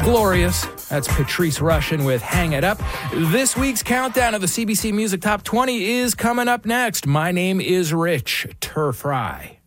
Glorious. That's Patrice Rushen with Hang It Up. This week's countdown of the CBC Music Top 20 is coming up next. My name is Rich Turfry.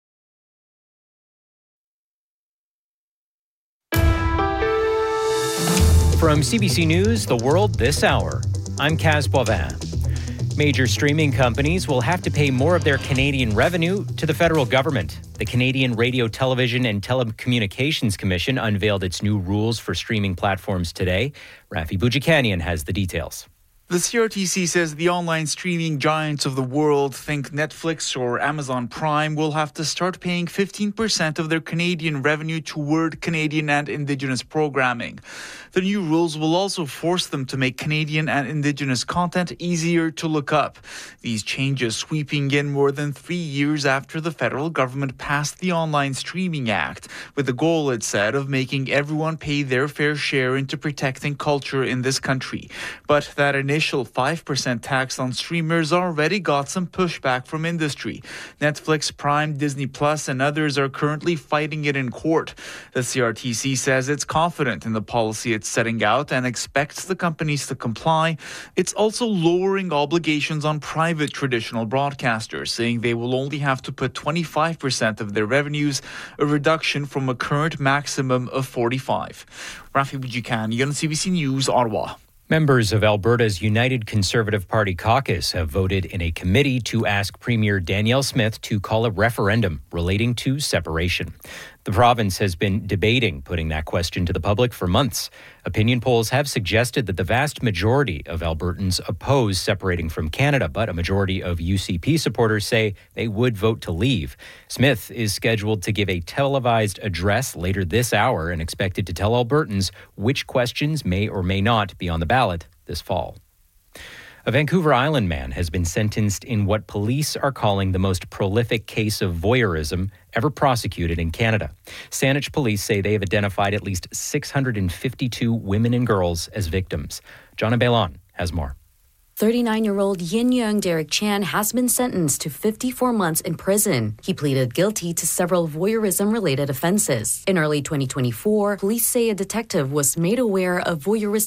From CBC News, The World This Hour, I'm Kaz Boivin. Major streaming companies will have to pay more of their Canadian revenue to the federal government. The Canadian Radio, Television and Telecommunications Commission unveiled its new rules for streaming platforms today. Rafi Boudjikanian has the details. The CRTC says the online streaming giants of the world, think Netflix or Amazon Prime, will have to start paying 15% of their Canadian revenue toward Canadian and Indigenous programming. The new rules will also force them to make Canadian and Indigenous content easier to look up. These changes sweeping in more than 3 years after the federal government passed the Online Streaming Act, with the goal, it said, of making everyone pay their fair share into protecting culture in this country. But that initial 5% tax on streamers already got some pushback from industry. Netflix, Prime, Disney Plus, and others are currently fighting it in court. The CRTC says it's confident in the policy it's setting out and expects the companies to comply. It's also lowering obligations on private traditional broadcasters, saying they will only have to put 25% of their revenues, a reduction from a current maximum of 45%. Rafi Boudjikanian on CBC News, Ottawa. Members of Alberta's United Conservative Party caucus have voted in a committee to ask Premier Danielle Smith to call a referendum relating to separation. The province has been debating putting that question to the public for months. Opinion polls have suggested that the vast majority of Albertans oppose separating from Canada, but a majority of UCP supporters say they would vote to leave. Smith is scheduled to give a televised address later this hour and expected to tell Albertans which questions may or may not be on the ballot this fall. A Vancouver Island man has been sentenced in what police are calling the most prolific case of voyeurism ever prosecuted in Canada. Saanich police say they have identified at least 652 women and girls as victims. Jonna Bailon has more. 39-year-old Yin Young Derek Chan has been sentenced to 54 months in prison. He pleaded guilty to several voyeurism-related offenses. In early 2024, police say a detective was made aware of voyeuristic